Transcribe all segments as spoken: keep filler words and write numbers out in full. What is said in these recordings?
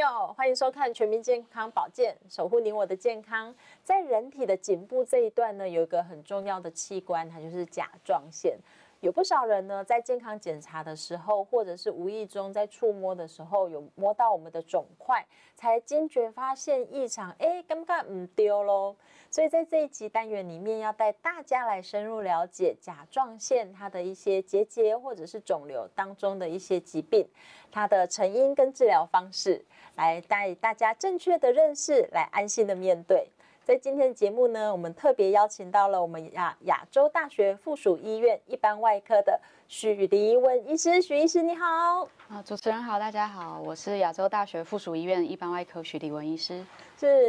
友，欢迎收看《全民健康保健》，守护你我的健康。在人体的颈部这一段呢，有一个很重要的器官，它就是甲状腺。有不少人呢，在健康检查的时候，或者是无意中在触摸的时候，有摸到我们的肿块，才惊觉发现异常，哎，刚刚唔丢咯。所以在这一集单元里面，要带大家来深入了解甲状腺它的一些结节或者是肿瘤当中的一些疾病，它的成因跟治疗方式，来带大家正确的认识，来安心的面对。在今天的节目呢，我们特别邀请到了我们亚亚洲大学附属医院一般外科的许黎文医师。许医师你好。 啊，主持人好，大家好，我是亚洲大学附属医院一般外科许黎文医师。 是。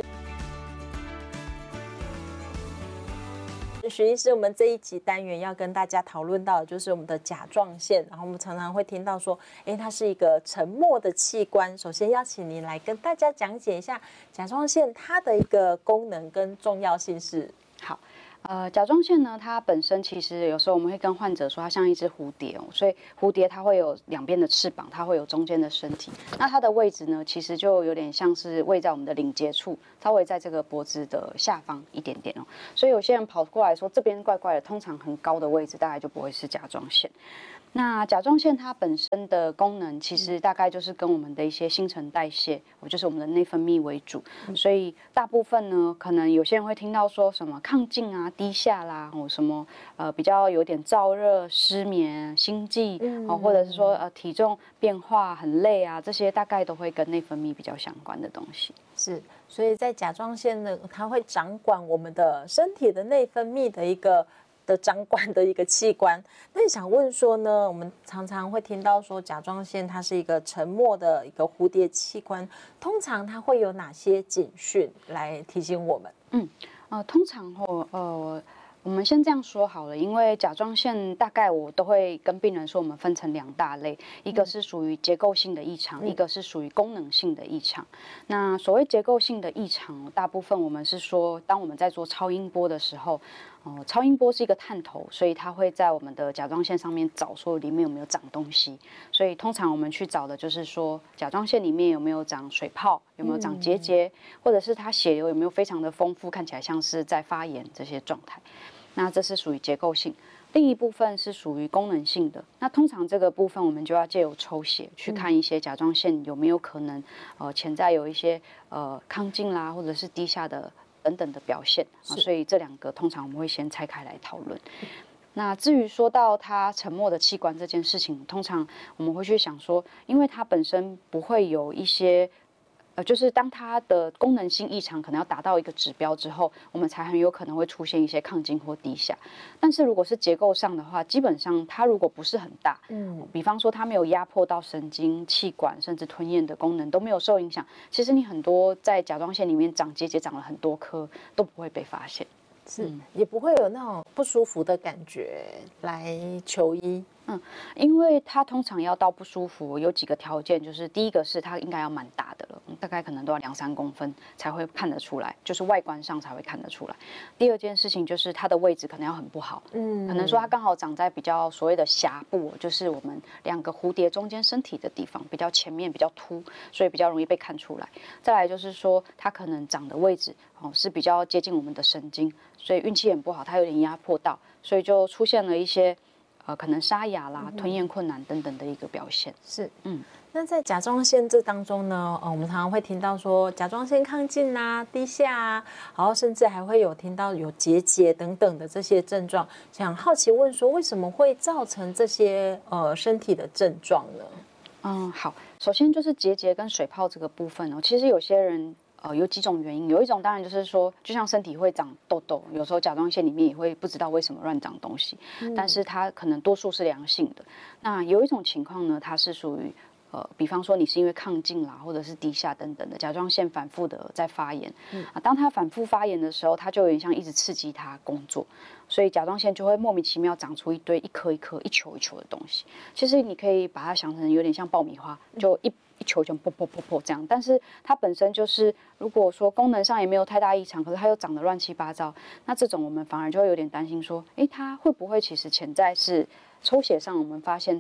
许医师，我们这一集单元要跟大家讨论到的就是我们的甲状腺，然后我们常常会听到说，哎，它是一个沉默的器官。首先邀请您来跟大家讲解一下甲状腺它的一个功能跟重要性是。 好。呃，甲状腺呢，它本身其实有时候我们会跟患者说，它像一只蝴蝶哦，所以蝴蝶它会有两边的翅膀，它会有中间的身体。那它的位置呢，其实就有点像是位在我们的领结处，稍微在这个脖子的下方一点点哦。所以有些人跑过来说这边怪怪的，通常很高的位置大概就不会是甲状腺。那甲状腺它本身的功能，其实大概就是跟我们的一些新陈代谢，就是我们的内分泌为主，所以大部分呢，可能有些人会听到说什么亢进啊、低下啦，或什么呃比较有点燥热、失眠、心悸，哦，或者是说呃体重变化很累啊，这些大概都会跟内分泌比较相关的东西。 是，所以在甲状腺呢，它会掌管我们的身体的内分泌的一个。的掌管的一个器官。那你想问说呢，我们常常会听到说甲状腺它是一个沉默的一个蝴蝶器官，通常它会有哪些警讯来提醒我们？ 嗯，呃，通常哦，呃。我们先这样说好了，因为甲状腺大概我都会跟病人说，我们分成两大类，一个是属于结构性的异常，嗯、一个是属于功能性的异常。那所谓结构性的异常，大部分我们是说，当我们在做超音波的时候，哦，超音波是一个探头，所以它会在我们的甲状腺上面找说里面有没有长东西。所以通常我们去找的就是说，甲状腺里面有没有长水泡，有没有长结节，嗯、或者是它血流有没有非常的丰富，看起来像是在发炎这些状态。那这是属于结构性，另一部分是属于功能性的。那通常这个部分我们就要借由抽血去看一些甲状腺有没有可能呃潜在有一些呃亢进啦，或者是低下的等等的表现啊。所以这两个通常我们会先拆开来讨论。那至于说到它沉默的器官这件事情，通常我们会去想说，因为它本身不会有一些。呃，就是当它的功能性异常可能要达到一个指标之后，我们才很有可能会出现一些亢进或低下。但是如果是结构上的话，基本上它如果不是很大，嗯，比方说它没有压迫到神经、气管，甚至吞咽的功能都没有受影响，其实你很多在甲状腺里面长结节长了很多颗都不会被发现， 是、嗯、也不会有那种不舒服的感觉来求医。 嗯，因为它通常要到不舒服，有几个条件，就是第一个是它应该要蛮大的了，大概可能都要两三公分才会看得出来，就是外观上才会看得出来。第二件事情就是它的位置可能要很不好，嗯，可能说它刚好长在比较所谓的峡部，就是我们两个蝴蝶中间身体的地方，比较前面比较凸，所以比较容易被看出来。再来就是说它可能长的位置哦是比较接近我们的神经，所以运气很不好，它有点压迫到，所以就出现了一些。呃，可能沙哑啦、吞咽困难等等的一个表现。 是，嗯，那在甲状腺这当中呢，呃，我们常常会听到说甲状腺亢进啊、低下啊，然后甚至还会有听到有结节等等的这些症状。想好奇问说，为什么会造成这些呃身体的症状呢？ 嗯，好，首先就是结节跟水泡这个部分哦，其实有些人。呃，有几种原因，有一种当然就是说，就像身体会长痘痘，有时候甲状腺里面也会不知道为什么乱长东西，嗯、但是它可能多数是良性的。那有一种情况呢，它是属于呃，比方说你是因为亢进啦，或者是低下等等的甲状腺反复的在发炎，嗯、啊，当它反复发炎的时候，它就有点像一直刺激它工作，所以甲状腺就会莫名其妙长出一堆一颗一颗、一球一球的东西。其实你可以把它想成有点像爆米花，就一。一球就啵啵啵啵这样，但是它本身就是，如果说功能上也没有太大异常，可是它又长得乱七八糟，那这种我们反而就会有点担心说，诶，它会不会其实潜在是抽血上我们发现它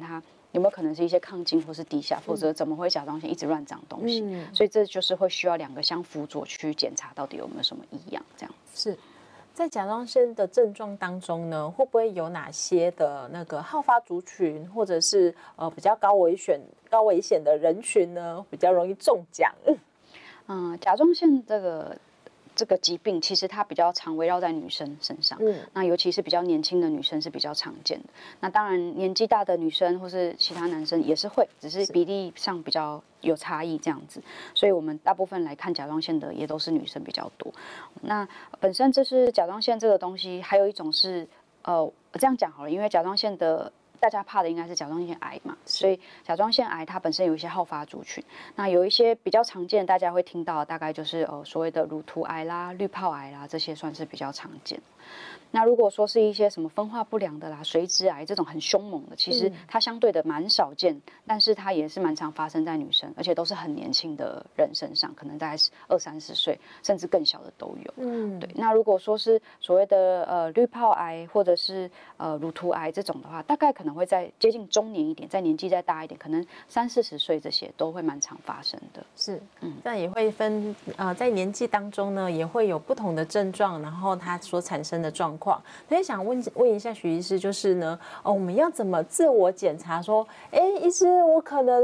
有没有可能是一些亢进或是低下，否则怎么会甲状腺一直乱长东西？ 嗯所以这就是会需要两个相辅佐去检查到底有没有什么异样，这样是。在甲状腺的症状当中呢，会不会有哪些的那个好发族群，或者是呃比较高危险、高危险的人群呢，比较容易中奖？ 嗯，甲状腺这个这个疾病，其实它比较常围绕在女生身上。 嗯， 那尤其是比较年轻的女生是比较常见的。那当然，年纪大的女生或是其他男生也是会，只是比例上比较有差异这样子。所以我们大部分来看甲状腺的也都是女生比较多。那本身这是甲状腺这个东西，还有一种是呃这样讲好了，因为甲状腺的。大家怕的应该是甲状腺癌嘛，所以甲状腺癌它本身有一些好发族群，那有一些比较常见，大家会听到的大概就是呃所谓的乳突癌啦、滤泡癌啦，这些算是比较常见。那如果说是一些什么分化不良的啦、髓质癌这种很凶猛的，其实它相对的蛮少见，但是它也是蛮常发生在女生，而且都是很年轻的人身上，可能大概是二三十岁，甚至更小的都有。嗯，对。那如果说是所谓的呃滤泡癌或者是呃乳突癌这种的话，大概可能会在接近中年一点，在年纪再大一点，可能三四十岁这些都会蛮常发生的。 是，嗯，但也会分呃在年纪当中呢，也会有不同的症状，然后它所产生的状况。所以想问问一下许医师，就是呢，哦，我们要怎么自我检查？说，哎，医师，我可能